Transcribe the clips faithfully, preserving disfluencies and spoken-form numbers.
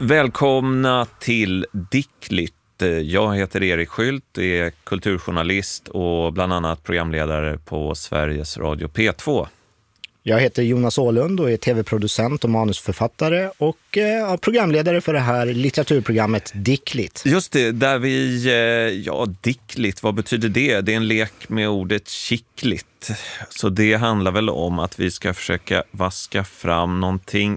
Välkomna till Dickligt. Jag heter Erik Skylt, är kulturjournalist och bland annat programledare på Sveriges Radio P två. Jag heter Jonas Åhlund och är tv-producent och manusförfattare och eh, programledare för det här litteraturprogrammet Dickligt. Just det, där vi, eh, ja Dickligt, vad betyder det? Det är en lek med ordet kittligt. Så det handlar väl om att vi ska försöka vaska fram någonting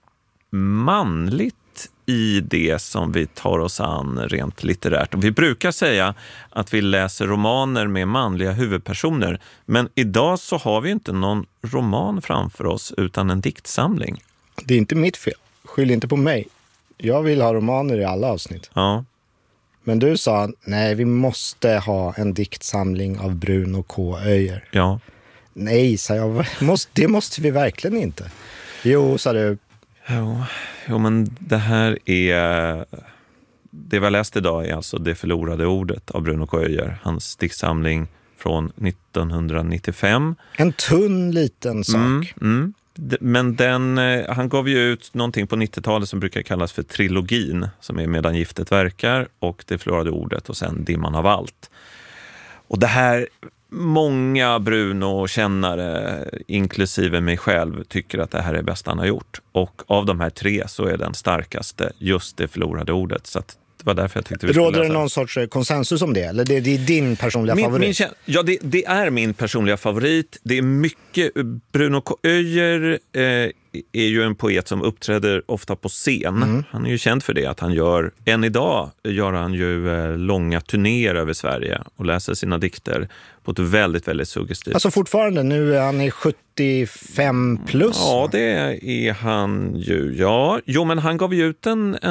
manligt i det som vi tar oss an rent litterärt. Och vi brukar säga att vi läser romaner med manliga huvudpersoner, men idag så har vi inte någon roman framför oss utan en diktsamling. Det är inte mitt fel. Skyll inte på mig. Jag vill ha romaner i alla avsnitt. Ja. Men du sa, nej vi måste ha en diktsamling av Bruno K. Öijer. Ja. Nej, sa jag, det måste vi verkligen inte. Jo, sa du. Jo, jo, men det här är... Det vi har läst idag är alltså Det förlorade ordet av Bruno K. Öijer. Hans diktsamling från nittonhundranittiofem. En tunn liten sak. Mm, mm. Men den, han gav ju ut någonting på nittiotalet som brukar kallas för trilogin, som är Medan giftet verkar och Det förlorade ordet och sen Dimman av allt. Och det här... Många Bruno-kännare, inklusive mig själv, tycker att det här är bäst han har gjort. Och av de här tre så är den starkaste just Det förlorade ordet. Så att det var därför jag tyckte vi skulle läsa. Råder det någon sorts konsensus om det? Eller det, det är din personliga min, favorit? Min, ja, det, det är min personliga favorit. Det är mycket... Bruno K. Öijer eh, är ju en poet som uppträder ofta på scen. Mm. Han är ju känd för det, att han gör... Än idag gör han ju eh, långa turnéer över Sverige och läser sina dikter på ett väldigt, väldigt suggestivt. Alltså fortfarande, nu är han i sjuttiofem plus? Ja, det är han ju. Ja, jo, men han gav ju ut en...